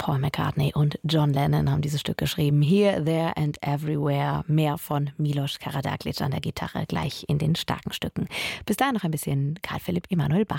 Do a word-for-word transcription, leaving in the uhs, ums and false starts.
Paul McCartney und John Lennon haben dieses Stück geschrieben. Here, There and Everywhere. Mehr von Milos Karađagić an der Gitarre gleich in den starken Stücken. Bis dahin noch ein bisschen Karl Philipp Emanuel Bach.